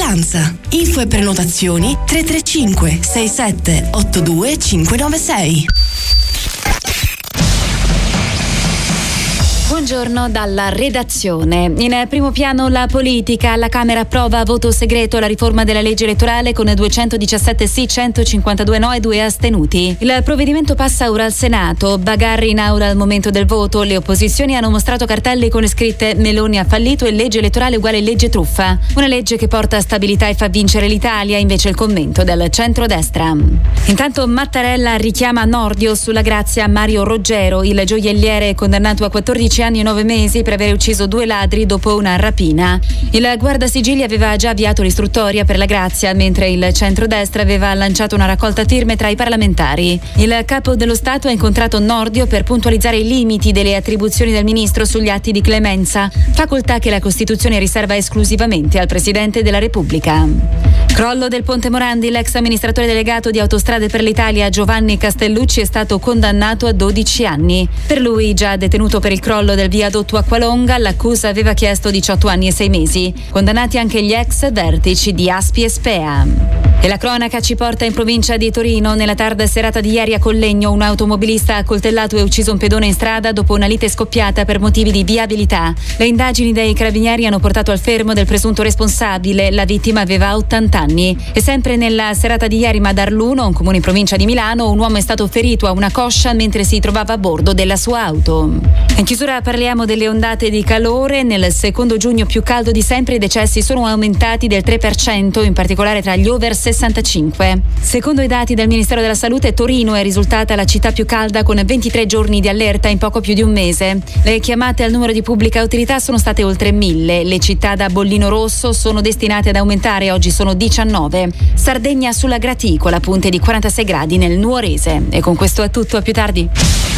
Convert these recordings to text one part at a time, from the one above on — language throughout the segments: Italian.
Appallanza. Info e prenotazioni 335 67 82 596. Buongiorno dalla redazione. In primo piano la politica. La Camera approva a voto segreto la riforma della legge elettorale con 217 sì, 152 no e 2 astenuti. Il provvedimento passa ora al Senato. Bagarri in aula al momento del voto. Le opposizioni hanno mostrato cartelli con le scritte Meloni ha fallito e legge elettorale uguale legge truffa. Una legge che porta stabilità e fa vincere l'Italia, invece il commento del centrodestra. Intanto Mattarella richiama Nordio sulla grazia a Mario Roggero, il gioielliere condannato a 14 anni e 9 mesi per aver ucciso 2 ladri dopo una rapina. Il guardasigilli aveva già avviato l'istruttoria per la grazia, mentre il centrodestra aveva lanciato una raccolta firme tra i parlamentari. Il capo dello Stato ha incontrato Nordio per puntualizzare i limiti delle attribuzioni del ministro sugli atti di clemenza, facoltà che la Costituzione riserva esclusivamente al Presidente della Repubblica. Crollo del Ponte Morandi. L'ex amministratore delegato di Autostrade per l'Italia Giovanni Castellucci è stato condannato a 12 anni. Per lui, già detenuto per il crollo del viadotto Acqualonga, l'accusa aveva chiesto 18 anni e 6 mesi. Condannati anche gli ex vertici di Aspi e Spea. E la cronaca ci porta in provincia di Torino. Nella tarda serata di ieri a Collegno un automobilista ha accoltellato e ucciso un pedone in strada dopo una lite scoppiata per motivi di viabilità. Le indagini dei carabinieri hanno portato al fermo del presunto responsabile. La vittima aveva 80 anni. E sempre nella serata di ieri, ma ad Arluno, un comune in provincia di Milano, un uomo è stato ferito a una coscia mentre si trovava a bordo della sua auto. In chiusura parliamo delle ondate di calore. Nel secondo giugno più caldo di sempre i decessi sono aumentati del 3%, in particolare tra gli over 65. Secondo i dati del Ministero della Salute, Torino è risultata la città più calda con 23 giorni di allerta in poco più di un mese. Le chiamate al numero di pubblica utilità sono state oltre 1000. Le città da bollino rosso sono destinate ad aumentare, oggi sono 19. Sardegna sulla graticola, punte di 46 gradi nel Nuorese. E con questo è tutto, a più tardi.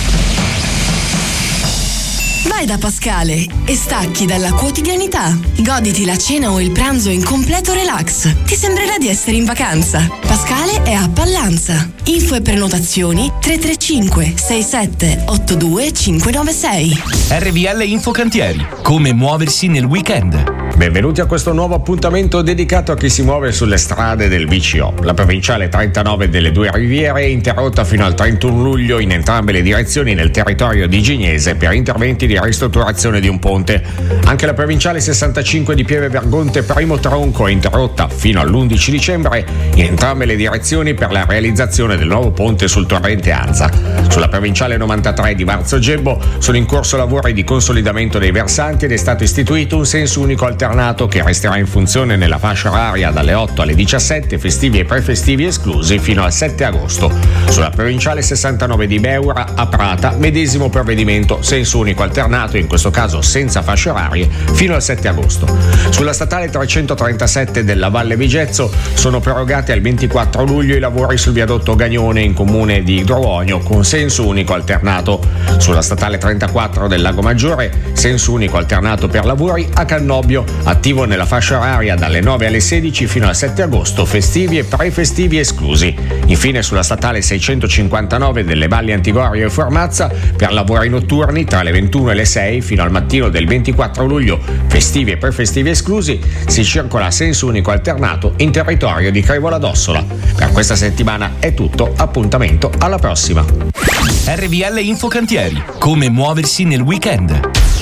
Vai da Pascale e stacchi dalla quotidianità. Goditi la cena o il pranzo in completo relax. Ti sembrerà di essere in vacanza. Pascale è a Pallanza. Info e prenotazioni 335 67 82 596. RVL Infocantieri. Come muoversi nel weekend. Benvenuti a questo nuovo appuntamento dedicato a chi si muove sulle strade del VCO. La provinciale 39 delle Due Riviere è interrotta fino al 31 luglio in entrambe le direzioni nel territorio di Gignese per interventi di ristrutturazione di un ponte. Anche la provinciale 65 di Pieve Vergonte primo tronco è interrotta fino all'11 dicembre in entrambe le direzioni per la realizzazione del nuovo ponte sul torrente Anza. Sulla provinciale 93 di Varzo Gebbo sono in corso lavori di consolidamento dei versanti ed è stato istituito un senso unico alternato che resterà in funzione nella fascia oraria dalle 8 alle 17, festivi e prefestivi esclusi, fino al 7 agosto. Sulla provinciale 69 di Beura a Prata, medesimo provvedimento, senso unico alternato, in questo caso senza fasce orarie, fino al 7 agosto. Sulla statale 337 della Valle Vigezzo sono prorogati al 24 luglio i lavori sul viadotto Gagnone in comune di Idroonio con senso unico alternato. Sulla statale 34 del Lago Maggiore, senso unico alternato per lavori a Cannobbio, attivo nella fascia oraria dalle 9 alle 16 fino al 7 agosto, festivi e prefestivi esclusi. Infine sulla statale 659 delle Valli Antigorio e Formazza per lavori notturni tra le 21 e le 6 fino al mattino del 24 luglio, festivi e prefestivi esclusi, si circola a senso unico alternato in territorio di Crevola d'Ossola. Per questa settimana è tutto, appuntamento alla prossima. RVL Infocantieri. Come muoversi nel weekend.